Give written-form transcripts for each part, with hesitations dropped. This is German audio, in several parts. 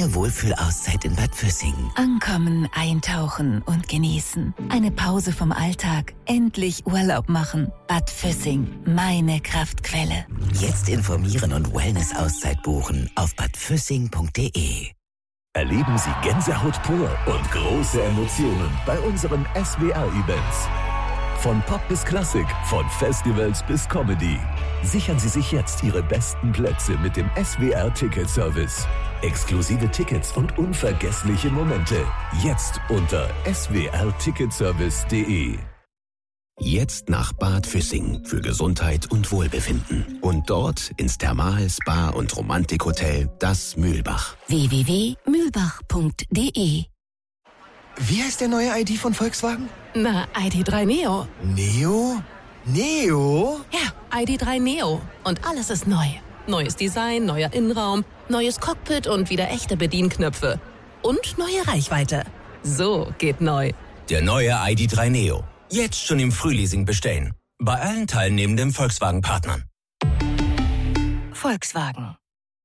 neue Wohlfühlauszeit in Bad Füssing. Ankommen, eintauchen und genießen. Eine Pause vom Alltag. Endlich Urlaub machen. Bad Füssing, meine Kraftquelle. Jetzt informieren und Wellness-Auszeit buchen auf badfüssing.de. Erleben Sie Gänsehaut pur und große Emotionen bei unseren SWR-Events. Von Pop bis Klassik, von Festivals bis Comedy. Sichern Sie sich jetzt Ihre besten Plätze mit dem SWR-Ticket-Service. Exklusive Tickets und unvergessliche Momente. Jetzt unter swrticketservice.de. Jetzt nach Bad Füssing für Gesundheit und Wohlbefinden. Und dort ins Thermal-, Spa- und Romantikhotel Das Mühlbach. www.mühlbach.de. Wie heißt der neue ID von Volkswagen? Na, ID.3 Neo. Neo? Neo? Ja, ID.3 Neo. Und alles ist neu. Neues Design, neuer Innenraum, neues Cockpit und wieder echte Bedienknöpfe. Und neue Reichweite. So geht neu. Der neue ID.3 Neo. Jetzt schon im Frühleasing bestellen. Bei allen teilnehmenden Volkswagen-Partnern. Volkswagen.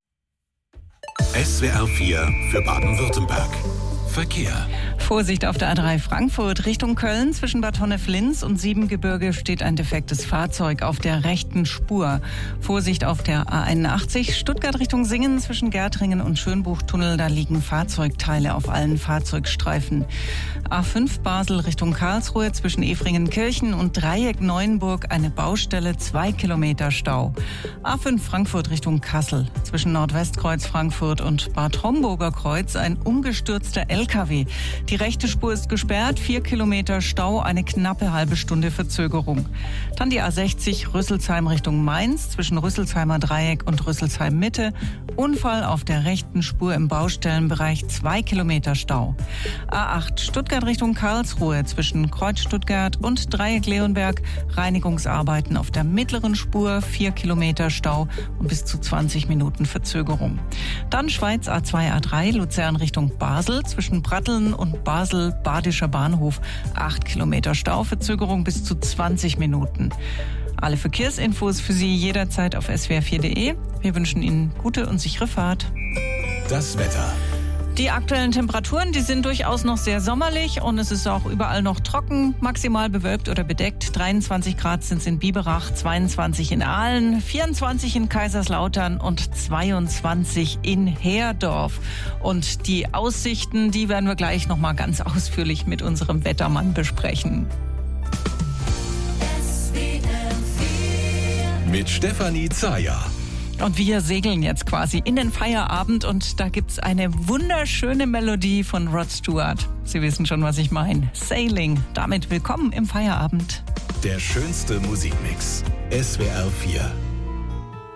SWR 4 für Baden-Württemberg. Verkehr. Vorsicht auf der A3 Frankfurt Richtung Köln. Zwischen Bad Honnef-Linz und Siebengebirge steht ein defektes Fahrzeug auf der rechten Spur. Vorsicht auf der A81 Stuttgart Richtung Singen. Zwischen Gärtringen und Schönbuchtunnel, da liegen Fahrzeugteile auf allen Fahrzeugstreifen. A5 Basel Richtung Karlsruhe. Zwischen Efringen-Kirchen und Dreieck Neuenburg eine Baustelle, 2 Kilometer Stau. A5 Frankfurt Richtung Kassel. Zwischen Nordwestkreuz Frankfurt und Bad Homburger Kreuz ein umgestürzter LKW. Die rechte Spur ist gesperrt, 4 Kilometer Stau, eine knappe halbe Stunde Verzögerung. Dann die A60 Rüsselsheim Richtung Mainz, zwischen Rüsselsheimer Dreieck und Rüsselsheim Mitte. Unfall auf der rechten Spur im Baustellenbereich, 2 Kilometer Stau. A8 Stuttgart Richtung Karlsruhe, zwischen Kreuz Stuttgart und Dreieck Leonberg. Reinigungsarbeiten auf der mittleren Spur, 4 Kilometer Stau und bis zu 20 Minuten Verzögerung. Dann Schweiz A2 A3 Luzern Richtung Basel, zwischen Pratteln und Basel Badischer Bahnhof, 8 Kilometer Stau, Verzögerung bis zu 20 Minuten. Alle Verkehrsinfos für Sie jederzeit auf swr4.de. Wir wünschen Ihnen gute und sichere Fahrt. Das Wetter. Die aktuellen Temperaturen, die sind durchaus noch sehr sommerlich und es ist auch überall noch trocken, maximal bewölkt oder bedeckt. 23 Grad sind es in Biberach, 22 in Aalen, 24 in Kaiserslautern und 22 in Herdorf. Und die Aussichten, die werden wir gleich noch mal ganz ausführlich mit unserem Wettermann besprechen. Mit Stefanie Zayer. Und wir segeln jetzt quasi in den Feierabend und da gibt's eine wunderschöne Melodie von Rod Stewart. Sie wissen schon, was ich meine. Sailing. Damit willkommen im Feierabend. Der schönste Musikmix. SWR 4.